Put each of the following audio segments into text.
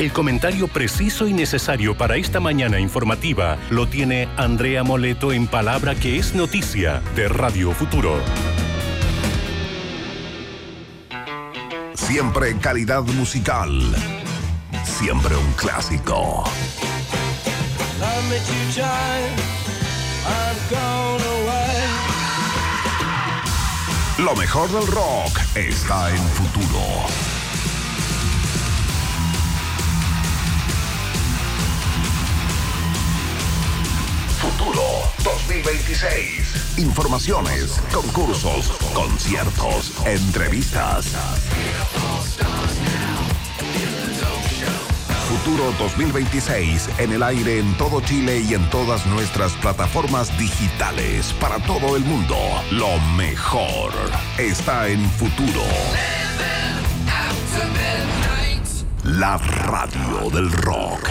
El comentario preciso y necesario para esta mañana informativa lo tiene Andrea Moleto en Palabra que es Noticia de Radio Futuro. Siempre calidad musical. Siempre un clásico. Lo mejor del rock está en Futuro. Futuro 2026. Informaciones, concursos, conciertos, entrevistas. Futuro 2026 en el aire en todo Chile y en todas nuestras plataformas digitales para todo el mundo. Lo mejor está en Futuro. La radio del rock.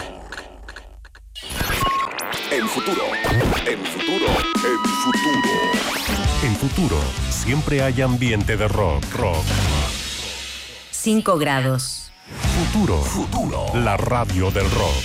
En Futuro. En Futuro. En Futuro. En Futuro siempre hay ambiente de rock. 5 grados. Futuro. La radio del rock.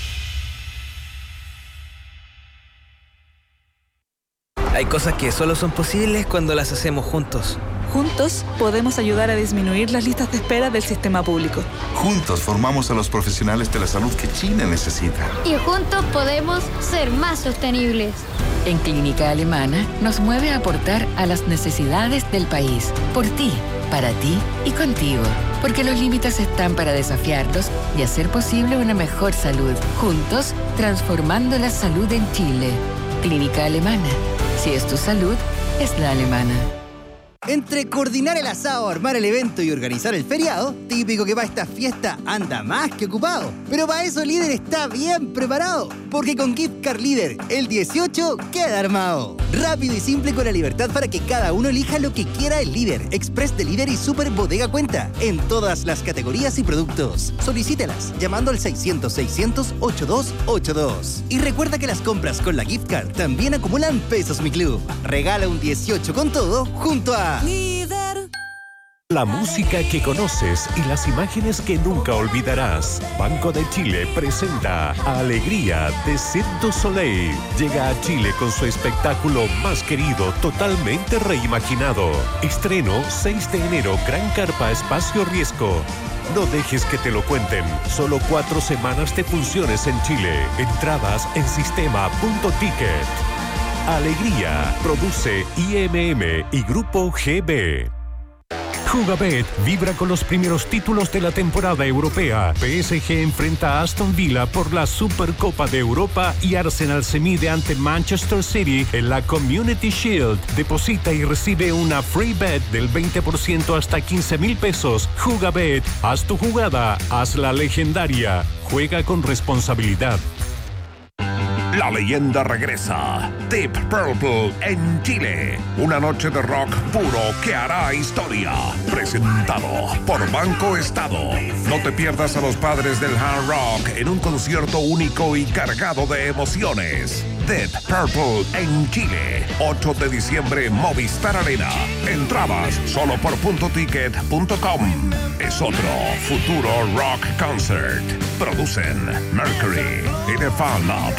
Hay cosas que solo son posibles cuando las hacemos juntos. Juntos podemos ayudar a disminuir las listas de espera del sistema público. Juntos formamos a los profesionales de la salud que Chile necesita. Y juntos podemos ser más sostenibles. En Clínica Alemana nos mueve a aportar a las necesidades del país. Por ti, para ti y contigo. Porque los límites están para desafiarlos y hacer posible una mejor salud. Juntos, transformando la salud en Chile. Clínica Alemana. Si es tu salud, es la alemana. Entre coordinar el asado, armar el evento y organizar el feriado, típico que para esta fiesta anda más que ocupado. Pero para eso Líder está bien preparado, porque con Gift Card Líder, el 18 queda armado. Rápido y simple con la libertad para que cada uno elija lo que quiera el Líder, Express de Líder y Super Bodega Cuenta, en todas las categorías y productos. Solicítelas llamando al 600-600-8282. Y recuerda que las compras con la Gift Card también acumulan pesos Mi Club. Regala un 18 con todo junto a Líder. La música que conoces y las imágenes que nunca olvidarás. Banco de Chile presenta Alegría de Cirque du Soleil. Llega a Chile con su espectáculo más querido, totalmente reimaginado. Estreno 6 de enero, Gran Carpa Espacio Riesgo. No dejes que te lo cuenten. Solo 4 semanas de funciones en Chile. Entradas en sistema.ticket. Alegría, produce IMM y Grupo GB. Jugabet vibra con los primeros títulos de la temporada europea. PSG enfrenta a Aston Villa por la Supercopa de Europa y Arsenal se mide ante Manchester City en la Community Shield. Deposita y recibe una free bet del 20% hasta 15,000 pesos. Jugabet, haz tu jugada, hazla legendaria. Juega con responsabilidad. La leyenda regresa. Deep Purple en Chile. Una noche de rock puro que hará historia. Presentado por Banco Estado. No te pierdas a los padres del hard rock en un concierto único y cargado de emociones. Deep Purple en Chile. 8 de diciembre, Movistar Arena. Entradas solo por .ticket.com. Es otro Futuro Rock Concert. Producen Mercury y The Fan Lab.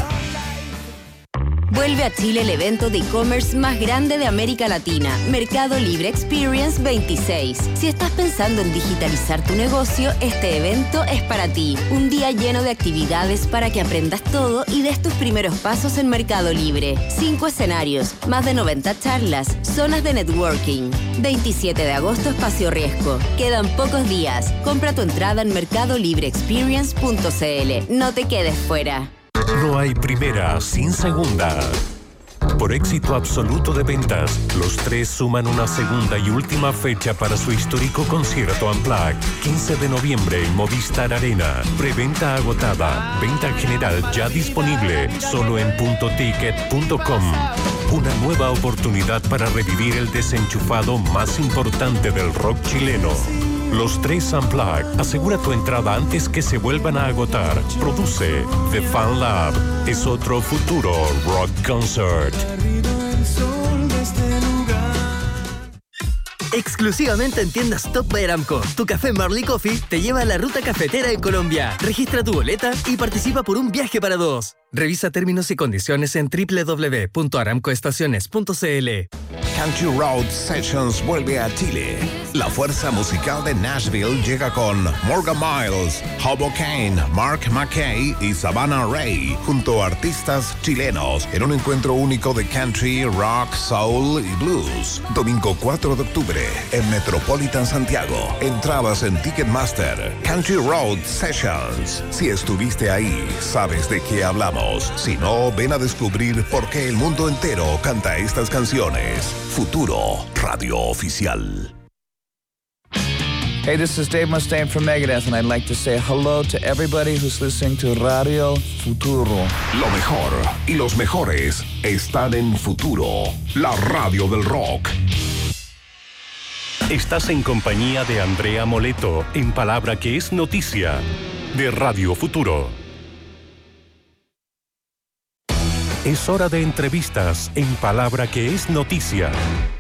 Vuelve a Chile el evento de e-commerce más grande de América Latina, Mercado Libre Experience 26. Si estás pensando en digitalizar tu negocio, este evento es para ti. Un día lleno de actividades para que aprendas todo y des tus primeros pasos en Mercado Libre. 5 escenarios, más de 90 charlas, zonas de networking. 27 de agosto, Espacio Riesgo. Quedan pocos días. Compra tu entrada en mercadolibreexperience.cl. No te quedes fuera. No hay primera sin segunda. Por éxito absoluto de ventas, los 3 suman una segunda y última fecha para su histórico concierto Unplugged. 15 de noviembre en Movistar Arena. Preventa agotada. Venta general ya disponible. Solo en .ticket.com. Una nueva oportunidad para revivir el desenchufado más importante del rock chileno. Los 3 Unplugged. Asegura tu entrada antes que se vuelvan a agotar. Produce The Fan Lab. Es otro Futuro Rock Concert. Exclusivamente en tiendas Top by Aramco, tu café Marley Coffee te lleva a la ruta cafetera de Colombia. Registra tu boleta y participa por un viaje para 2. Revisa términos y condiciones en www.aramcoestaciones.cl. Country Road Sessions vuelve a Chile. La fuerza musical de Nashville llega con Morgan Miles, Hobo Kane, Mark McKay y Savannah Ray, junto a artistas chilenos, en un encuentro único de country, rock, soul y blues. Domingo 4 de octubre en Metropolitan Santiago. Entradas en Ticketmaster. Country Road Sessions. Si estuviste ahí, sabes de qué hablamos. Si no, ven a descubrir por qué el mundo entero canta estas canciones. Futuro, radio oficial. Hey, this is Dave Mustaine from Megadeth, and I'd like to say hello to everybody who's listening to Radio Futuro. Lo mejor y los mejores están en Futuro, la radio del rock. Estás en compañía de Andrea Moleto, en Palabra que es Noticia, de Radio Futuro. Es hora de entrevistas en Palabra que es Noticia.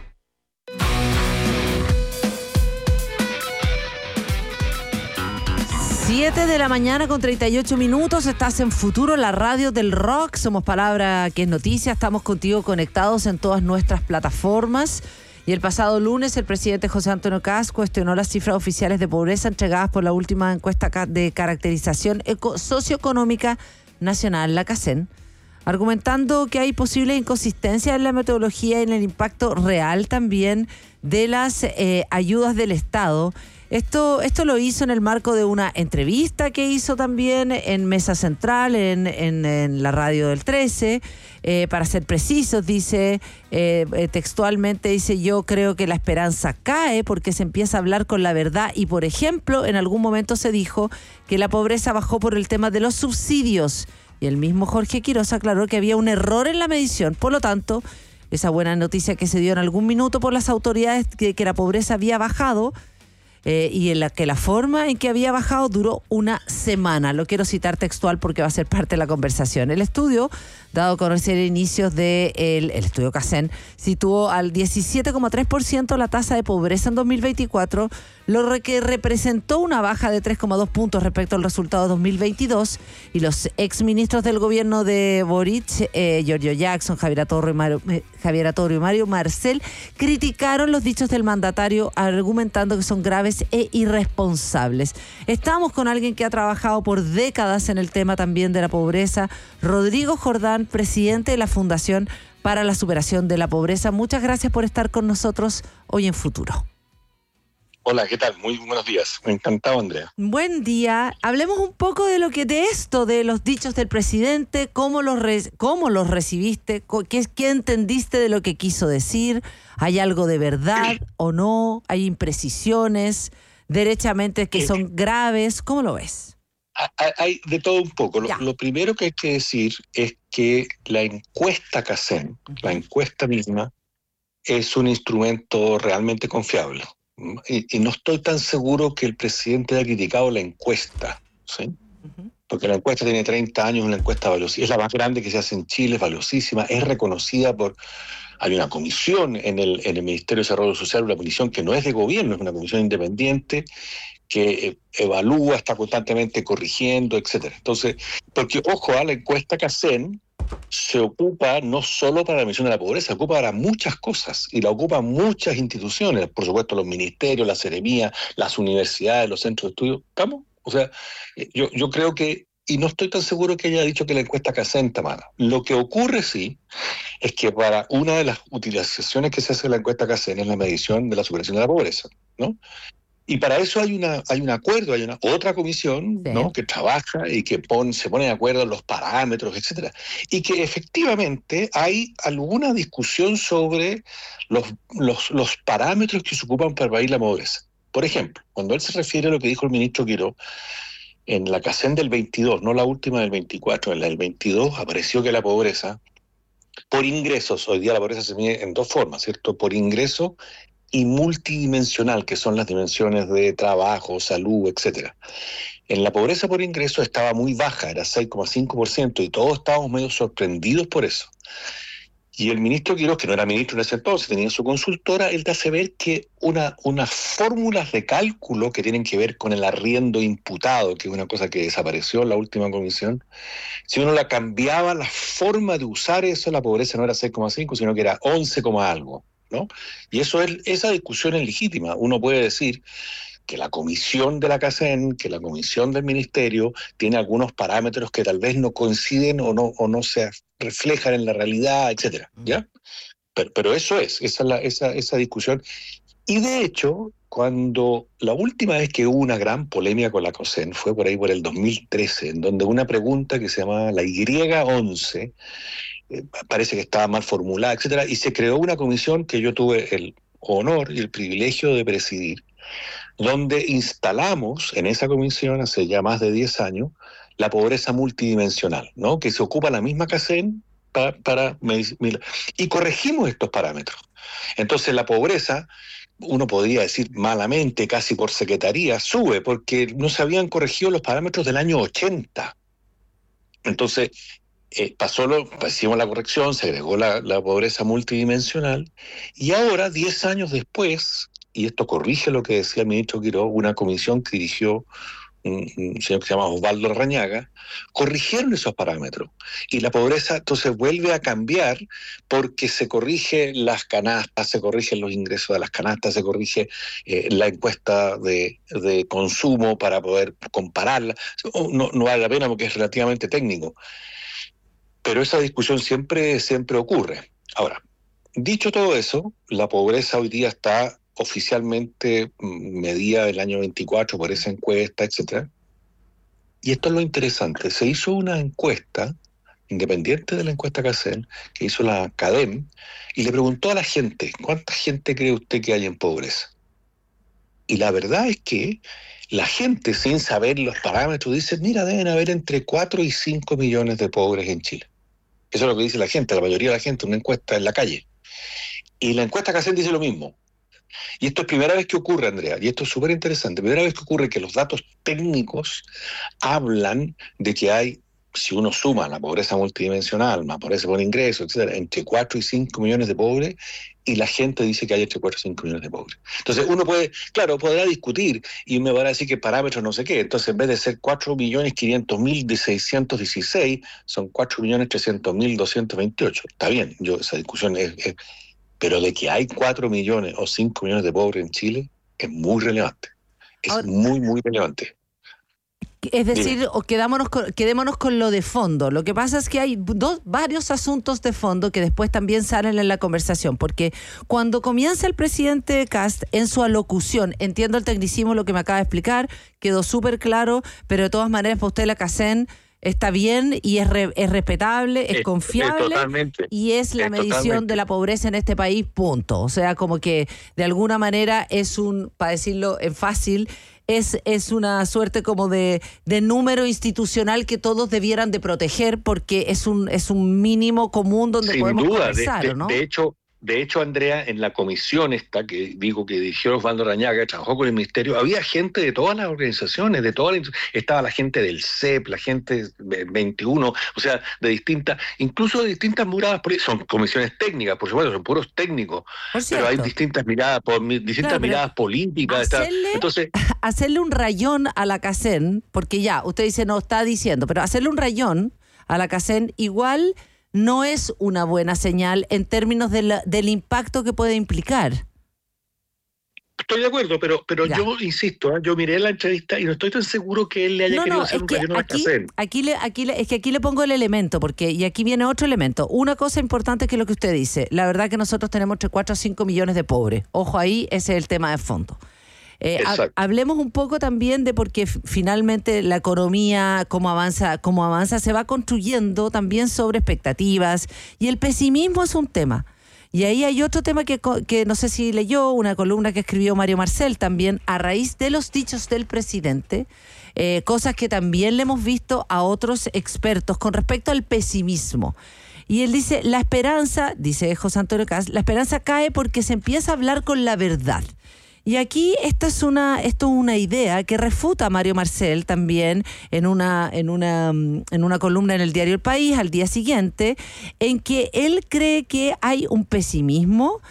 7 de la mañana con 38 minutos, estás en Futuro, la radio del rock. Somos Palabra que es Noticia, estamos contigo conectados en todas nuestras plataformas. Y el pasado lunes el presidente José Antonio Kast cuestionó las cifras oficiales de pobreza entregadas por la última encuesta de caracterización socioeconómica nacional, la CACEN, argumentando que hay posibles inconsistencias en la metodología y en el impacto real también de las ayudas del Estado. Esto lo hizo en el marco de una entrevista que hizo también en Mesa Central, en la radio del 13. Para ser precisos, dice, textualmente dice: yo creo que la esperanza cae porque se empieza a hablar con la verdad y, por ejemplo, en algún momento se dijo que la pobreza bajó por el tema de los subsidios. Y el mismo Jorge Quiroz aclaró que había un error en la medición. Por lo tanto, esa buena noticia que se dio en algún minuto por las autoridades que la pobreza había bajado, y en la que la forma en que había bajado duró una semana. Lo quiero citar textual porque va a ser parte de la conversación. El estudio, dado a conocer inicios del estudio CACEN, situó al 17,3% la tasa de pobreza en 2024, lo que representó una baja de 3,2 puntos respecto al resultado de 2022, y los exministros del gobierno de Boric, Giorgio Jackson, Javier Atorio y Mario Marcel, criticaron los dichos del mandatario, argumentando que son graves e irresponsables. Estamos con alguien que ha trabajado por décadas en el tema también de la pobreza, Rodrigo Jordán, presidente de la Fundación para la Superación de la Pobreza. Muchas gracias por estar con nosotros hoy en Futuro. Hola, ¿qué tal? Muy buenos días. Encantado, Andrea. Buen día. Hablemos un poco de de los dichos del presidente, cómo los recibiste, qué entendiste de lo que quiso decir. ¿Hay algo de verdad o no? ¿Hay imprecisiones derechamente que son graves? ¿Cómo lo ves? Hay de todo un poco. Lo primero que hay que decir es que la encuesta CACEN, la encuesta misma, es un instrumento realmente confiable. Y no estoy tan seguro que el presidente haya criticado la encuesta, ¿sí? Porque la encuesta tiene 30 años, una encuesta valiosísima, es la más grande que se hace en Chile, es valiosísima, es reconocida por... Hay una comisión en el Ministerio de Desarrollo Social, una comisión que no es de gobierno, es una comisión independiente que evalúa, está constantemente corrigiendo, etcétera. Entonces, porque, ojo, la encuesta CACEN se ocupa no solo para la medición de la pobreza, se ocupa para muchas cosas, y la ocupan muchas instituciones, por supuesto los ministerios, la seremía, las universidades, los centros de estudio. ¿Estamos? O sea, yo creo que, y no estoy tan seguro que haya dicho que la encuesta CACEN está mala. Lo que ocurre sí es que para una de las utilizaciones que se hace en la encuesta CACEN es la medición de la superación de la pobreza, ¿no? Y para eso hay un acuerdo, hay otra comisión, sí, ¿no?, que trabaja y que se pone de acuerdo en los parámetros, etcétera. Y que efectivamente hay alguna discusión sobre los parámetros que se ocupan para medir la pobreza. Por ejemplo, cuando él se refiere a lo que dijo el ministro Quiroz, en la CACEN del 22, no la última del 24, en la del 22 apareció que la pobreza, por ingresos, hoy día la pobreza se mide en dos formas, ¿cierto? Por ingreso y multidimensional, que son las dimensiones de trabajo, salud, etcétera. En la pobreza por ingreso estaba muy baja, era 6,5%, y todos estábamos medio sorprendidos por eso. Y el ministro Quiroz, que no era ministro en ese entonces, tenía su consultora, él te hace ver que unas fórmulas de cálculo que tienen que ver con el arriendo imputado, que es una cosa que desapareció en la última comisión, si uno la cambiaba, la forma de usar eso, la pobreza no era 6,5, sino que era 11, algo, ¿no? Y esa discusión es legítima. Uno puede decir que la comisión de la CACEN, que la comisión del ministerio tiene algunos parámetros que tal vez no coinciden o no se reflejan en la realidad, etcétera, ¿ya? Pero esa es esa discusión. Y de hecho, cuando la última vez que hubo una gran polémica con la CACEN fue por ahí por el 2013, en donde una pregunta que se llamaba la Y11 parece que estaba mal formulada, etcétera, y se creó una comisión que yo tuve el honor y el privilegio de presidir, donde instalamos en esa comisión hace ya más de 10 años la pobreza multidimensional, ¿no? Que se ocupa la misma CACEN y corregimos estos parámetros. Entonces la pobreza, uno podría decir malamente, casi por secretaría, sube porque no se habían corregido los parámetros del año 80. Entonces hicimos la corrección, se agregó la pobreza multidimensional, y ahora, 10 años después, y esto corrige lo que decía el ministro Quiroz, una comisión que dirigió un señor que se llama Osvaldo Larrañaga, corrigieron esos parámetros. Y la pobreza entonces vuelve a cambiar porque se corrigen las canastas, se corrigen los ingresos de las canastas, se corrige la encuesta de consumo para poder compararla. No vale la pena porque es relativamente técnico. Pero esa discusión siempre ocurre. Ahora, dicho todo eso, la pobreza hoy día está oficialmente medida el año 24 por esa encuesta, etcétera. Y esto es lo interesante. Se hizo una encuesta, independiente de la encuesta CACEN, que hizo la CADEM, y le preguntó a la gente, ¿cuánta gente cree usted que hay en pobreza? Y la verdad es que la gente, sin saber los parámetros, dice, mira, deben haber entre 4 y 5 millones de pobres en Chile. Eso es lo que dice la gente, la mayoría de la gente, una encuesta en la calle. Y la encuesta CACEN dice lo mismo. Y esto es primera vez que ocurre, Andrea, y esto es súper interesante, primera vez que ocurre que los datos técnicos hablan de que hay, si uno suma la pobreza multidimensional, más pobreza por ingreso, etcétera, entre 4 y 5 millones de pobres, y la gente dice que hay entre 4 y 5 millones de pobres. Entonces uno podrá discutir, y me va a decir que parámetros no sé qué, entonces en vez de ser 4.500.000 de 616, son 4.300.228. Está bien, esa discusión es pero de que hay 4 millones o 5 millones de pobres en Chile es muy relevante. Es muy, muy relevante. Es decir, quedémonos con lo de fondo. Lo que pasa es que hay varios asuntos de fondo que después también salen en la conversación, porque cuando comienza el presidente Kast en su alocución, entiendo el tecnicismo, lo que me acaba de explicar, quedó súper claro, pero de todas maneras para usted la CACEN está bien y es respetable, es confiable, y es la medición de la pobreza en este país, punto. O sea, como que de alguna manera para decirlo en fácil, es una suerte como de número institucional que todos debieran de proteger, porque es un mínimo común donde sin podemos duda, conversar, ¿no? De hecho, Andrea, en la comisión esta que digo que dirigió Osvaldo Larrañaga, trabajó con el ministerio, había gente de todas las organizaciones, estaba la gente del CEP, la gente del 21, o sea, incluso de distintas miradas, son comisiones técnicas, por supuesto, son puros técnicos, pero hay distintas miradas, miradas políticas. Hacerle un rayón a la CACEN, porque ya, usted dice, no está diciendo, pero hacerle un rayón a la CACEN igual no es una buena señal en términos del impacto que puede implicar. Estoy de acuerdo, pero yo insisto, yo miré la entrevista y no estoy tan seguro que él le haya querido hacer un rayón a la CACEN. Aquí le pongo el elemento, y aquí viene otro elemento. Una cosa importante que es lo que usted dice. La verdad que nosotros tenemos entre 4 a 5 millones de pobres. Ojo ahí, ese es el tema de fondo. Hablemos un poco también de por qué finalmente la economía, cómo avanza, se va construyendo también sobre expectativas, y el pesimismo es un tema. Y ahí hay otro tema que no sé si leyó, una columna que escribió Mario Marcel también, a raíz de los dichos del presidente, cosas que también le hemos visto a otros expertos con respecto al pesimismo. Y él dice, la esperanza, dice José Antonio Kast, la esperanza cae porque se empieza a hablar con la verdad. Y aquí esto es una idea que refuta Mario Marcel también en una columna en el diario El País al día siguiente, en que él cree que hay un pesimismo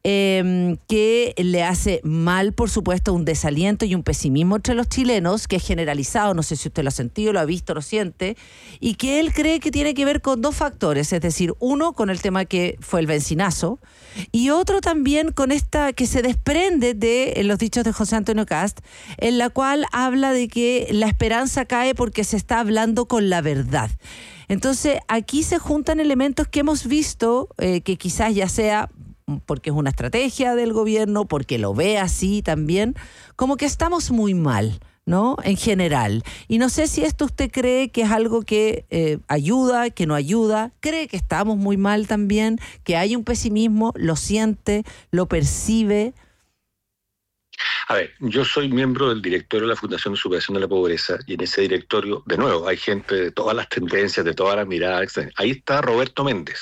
que le hace mal, por supuesto, un desaliento y un pesimismo entre los chilenos, que es generalizado, no sé si usted lo ha sentido, lo ha visto, lo siente, y que él cree que tiene que ver con dos factores, es decir, uno con el tema que fue el bencinazo, y otro también con esta que se desprende de los dichos de José Antonio Kast, en la cual habla de que la esperanza cae porque se está hablando con la verdad. Entonces, aquí se juntan elementos que hemos visto, que quizás ya sea porque es una estrategia del gobierno, porque lo ve así también, como que estamos muy mal, ¿no? En general. Y no sé si esto usted cree que es algo que ayuda, que no ayuda, cree que estamos muy mal también, que hay un pesimismo, lo siente, lo percibe. A ver, yo soy miembro del directorio de la Fundación de Superación de la Pobreza, y en ese directorio, de nuevo, hay gente de todas las tendencias, de todas las miradas. Ahí está Roberto Méndez,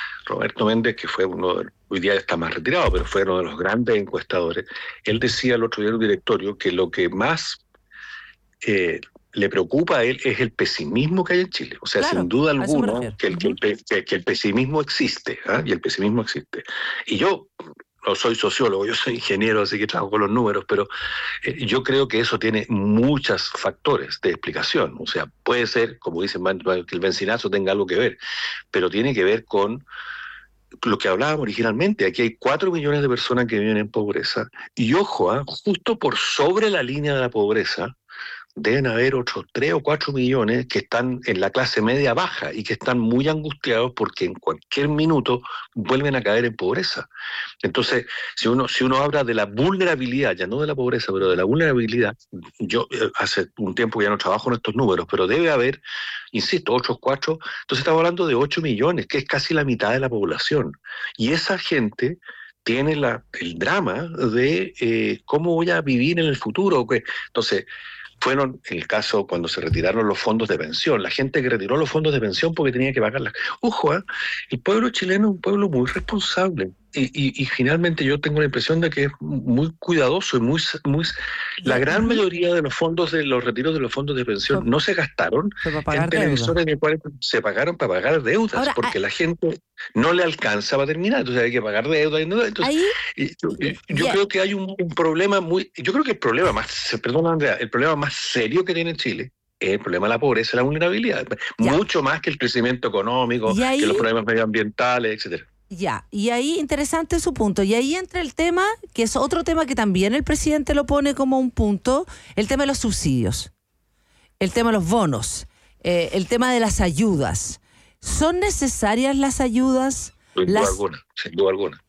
que fue hoy día está más retirado, pero fue uno de los grandes encuestadores. Él decía el otro día en el directorio que lo que más le preocupa a él es el pesimismo que hay en Chile. O sea, claro, sin duda alguna, que el pesimismo existe, ¿eh? Y el pesimismo existe. Y yo no soy sociólogo, yo soy ingeniero, así que trabajo con los números, pero yo creo que eso tiene muchos factores de explicación. O sea, puede ser, como dicen, que el bencinazo tenga algo que ver, pero tiene que ver con lo que hablábamos originalmente. Aquí hay 4 millones de personas que viven en pobreza, y ojo, justo por sobre la línea de la pobreza deben haber otros 3 o 4 millones que están en la clase media baja y que están muy angustiados porque en cualquier minuto vuelven a caer en pobreza. Entonces, si uno habla de la vulnerabilidad, ya no de la pobreza, pero de la vulnerabilidad, yo hace un tiempo ya no trabajo en estos números, pero debe haber, insisto, otros 4, entonces estamos hablando de 8 millones, que es casi la mitad de la población. Y esa gente tiene el drama de cómo voy a vivir en el futuro. Entonces, fueron el caso cuando se retiraron los fondos de pensión. La gente que retiró los fondos de pensión porque tenía que pagarlas. Ojo, el pueblo chileno es un pueblo muy responsable. Y finalmente yo tengo la impresión de que es muy cuidadoso y muy la gran mayoría de los retiros de los fondos de pensión no se gastaron en televisores en el cual se pagaron para pagar deudas. Ahora, porque la gente no le alcanza para terminar, entonces hay que pagar deudas. Entonces, yo creo que hay un problema yo creo que el problema más serio que tiene Chile es el problema de la pobreza y la vulnerabilidad, mucho más que el crecimiento económico, que los problemas medioambientales, etcétera. Ya, y ahí interesante su punto. Y ahí entra el tema, que es otro tema que también el presidente lo pone como un punto, el tema de los subsidios, el tema de los bonos, el tema de las ayudas. ¿Son necesarias las ayudas? Sin duda alguna.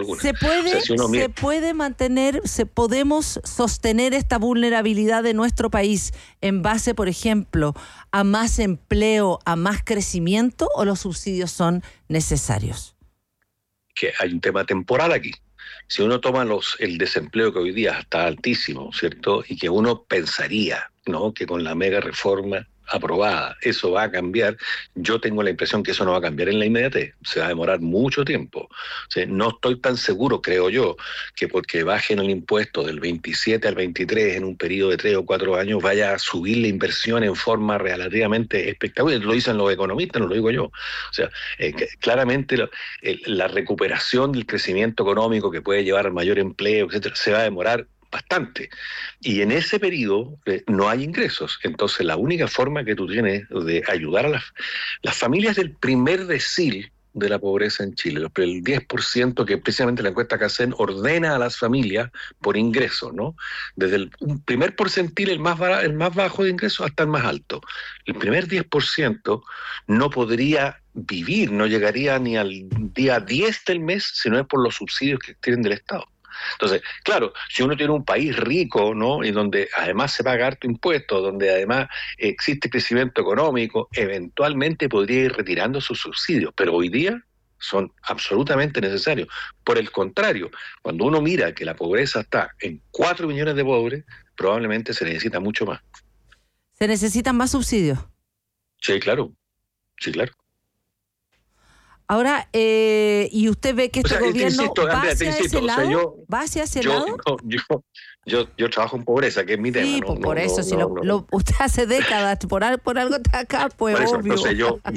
¿Se puede mantener, podemos sostener esta vulnerabilidad de nuestro país en base, por ejemplo, a más empleo, a más crecimiento, o los subsidios son necesarios? Que hay un tema temporal aquí. Si uno toma el desempleo que hoy día está altísimo, ¿cierto? Y que uno pensaría, ¿no?, que con la mega reforma aprobada eso va a cambiar, yo tengo la impresión que eso no va a cambiar en la inmediatez, se va a demorar mucho tiempo. O sea, no estoy tan seguro, creo yo, que porque bajen el impuesto del 27 al 23 en un periodo de 3 o 4 años vaya a subir la inversión en forma relativamente espectacular. Lo dicen los economistas, no lo digo yo. O sea, claramente la recuperación del crecimiento económico que puede llevar al mayor empleo, etcétera, se va a demorar bastante. Y en ese periodo no hay ingresos. Entonces la única forma que tú tienes de ayudar a las familias del primer decil de la pobreza en Chile, el 10% que precisamente la encuesta CACEN ordena a las familias por ingreso, ¿no? Desde el primer porcentil, el más bajo de ingresos, hasta el más alto. El primer 10% no podría vivir, no llegaría ni al día 10 del mes si no es por los subsidios que tienen del Estado. Entonces, claro, si uno tiene un país rico, ¿no?, y donde además se paga harto impuesto, donde además existe crecimiento económico, eventualmente podría ir retirando sus subsidios, pero hoy día son absolutamente necesarios. Por el contrario, cuando uno mira que la pobreza está en 4 millones de pobres, probablemente se necesita mucho más. ¿Se necesitan más subsidios? Sí, claro. Sí, claro. Ahora, ¿y usted ve que este gobierno insisto, va Andrea, hacia ese lado? ¿Va hacia ese lado? Yo trabajo en pobreza, que es mi tema. Sí, por eso, si usted hace décadas, por algo está acá, pues por eso, obvio. Entonces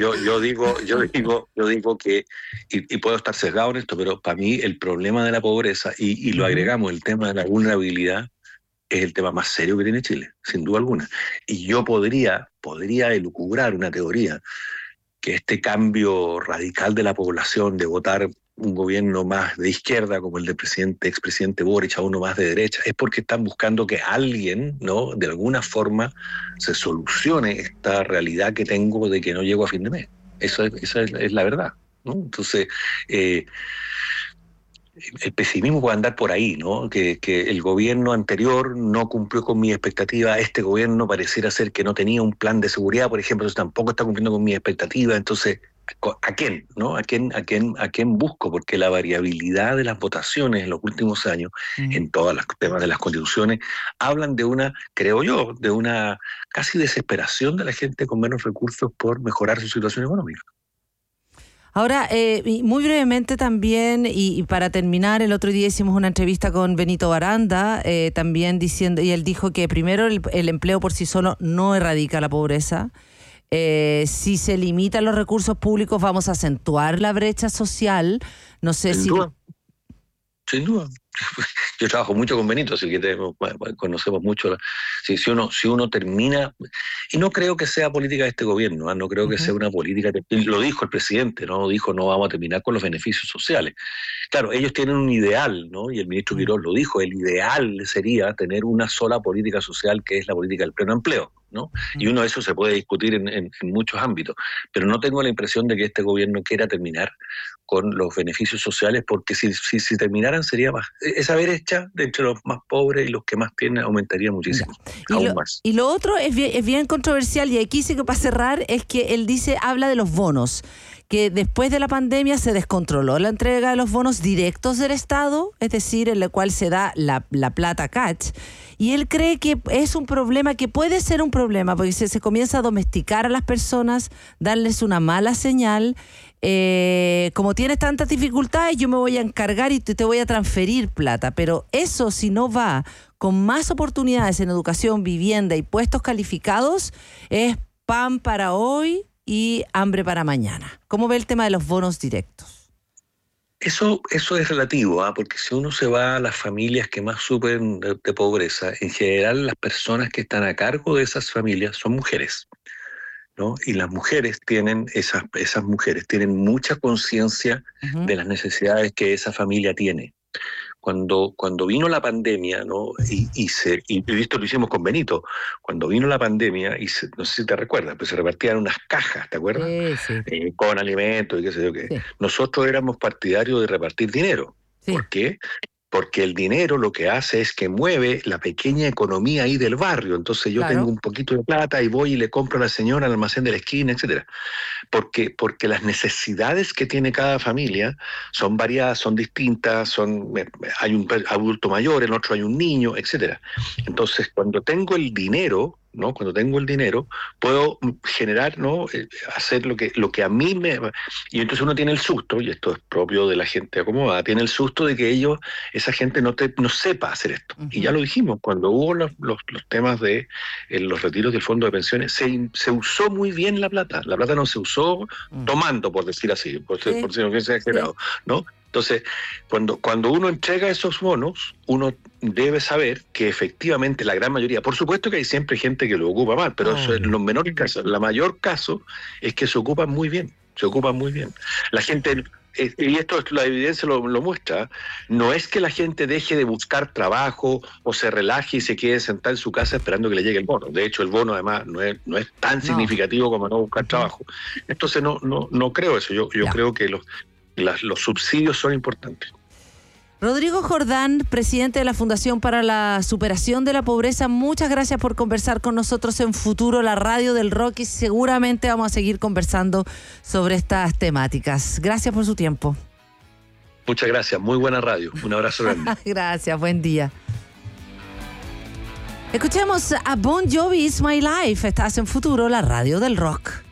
yo digo que, y puedo estar sesgado en esto, pero para mí el problema de la pobreza, y lo agregamos, el tema de la vulnerabilidad, es el tema más serio que tiene Chile, sin duda alguna. Y yo podría elucubrar una teoría que este cambio radical de la población de votar un gobierno más de izquierda como el del expresidente Boric a uno más de derecha es porque están buscando que alguien, ¿no?, de alguna forma se solucione esta realidad que tengo de que no llego a fin de mes. Esa es la verdad, ¿no? Entonces, el pesimismo puede andar por ahí, ¿no? Que el gobierno anterior no cumplió con mi expectativa, este gobierno pareciera ser que no tenía un plan de seguridad, por ejemplo, entonces tampoco está cumpliendo con mi expectativa, entonces, ¿a quién? ¿No? ¿A quién busco? Porque la variabilidad de las votaciones en los últimos años, en todos los temas de las constituciones, hablan de una, creo yo, de una casi desesperación de la gente con menos recursos por mejorar su situación económica. Ahora, muy brevemente también, y para terminar, el otro día hicimos una entrevista con Benito Baranda, también diciendo, y él dijo que primero el empleo por sí solo no erradica la pobreza. Si se limitan los recursos públicos, vamos a acentuar la brecha social. No sé si... Sin duda. Yo trabajo mucho con Benito, así que conocemos mucho. Si uno termina, y no creo que sea política de este gobierno, no creo que sea una política, lo dijo el presidente, no vamos a terminar con los beneficios sociales. Claro, ellos tienen un ideal, ¿no? Y el ministro Quirós lo dijo, el ideal sería tener una sola política social, que es la política del pleno empleo, ¿no? Y uno de eso se puede discutir en muchos ámbitos, pero no tengo la impresión de que este gobierno quiera terminar con los beneficios sociales, porque si terminaran sería más, esa brecha de entre los más pobres y los que más tienen aumentaría muchísimo, más. Y lo otro es bien controversial, y aquí sí que para cerrar, es que él habla de los bonos, que después de la pandemia se descontroló la entrega de los bonos directos del Estado, es decir, en la cual se da la plata cash, y él cree que es un problema, que puede ser un problema, porque se comienza a domesticar a las personas, darles una mala señal. Como tienes tantas dificultades, yo me voy a encargar y te voy a transferir plata, pero eso, si no va con más oportunidades en educación, vivienda y puestos calificados, es pan para hoy y hambre para mañana. ¿Cómo ve el tema de los bonos directos? Eso es relativo, porque si uno se va a las familias que más sufren de pobreza, en general las personas que están a cargo de esas familias son mujeres, ¿no? Y las mujeres esas mujeres tienen mucha conciencia de las necesidades que esa familia tiene. Cuando vino la pandemia, ¿no? Y esto lo hicimos con Benito, cuando vino la pandemia, no sé si te recuerdas, pues se repartían unas cajas, ¿te acuerdas? Sí. Con alimentos y qué sé yo qué. Sí. Nosotros éramos partidarios de repartir dinero. Sí. ¿Por qué? Porque el dinero lo que hace es que mueve la pequeña economía ahí del barrio. Entonces yo tengo un poquito de plata y voy y le compro a la señora al almacén de la esquina, etcétera. Porque las necesidades que tiene cada familia son variadas, son distintas, hay un adulto mayor, en otro hay un niño, etcétera. Entonces, cuando tengo el dinero, ¿no? Cuando tengo el dinero, puedo generar, ¿no? Hacer lo que a mí me... Y entonces uno tiene el susto, y esto es propio de la gente acomodada, tiene el susto de que esa gente no sepa hacer esto. Y ya lo dijimos, cuando hubo los temas de los retiros del fondo de pensiones, se usó muy bien la plata. La plata no se usó tomando, por decir así, por si no hubiese exagerado, ¿no? Entonces, cuando uno entrega esos bonos, uno debe saber que efectivamente la gran mayoría, por supuesto que hay siempre gente que lo ocupa mal, pero eso es los menores casos. La mayor caso es que se ocupan muy bien, La gente, y esto la evidencia lo muestra, no es que la gente deje de buscar trabajo o se relaje y se quede sentada en su casa esperando que le llegue el bono. De hecho, el bono además no es tan significativo como no buscar trabajo. Entonces no creo eso, yo creo que los subsidios son importantes. Rodrigo Jordán, presidente de la Fundación para la Superación de la Pobreza, muchas gracias por conversar con nosotros en Futuro, la radio del rock, y seguramente vamos a seguir conversando sobre estas temáticas. Gracias por su tiempo. Muchas gracias, muy buena radio. Un abrazo grande. Gracias, buen día. Escuchemos a Bon Jovi, It's My Life. Estás en Futuro, la radio del rock.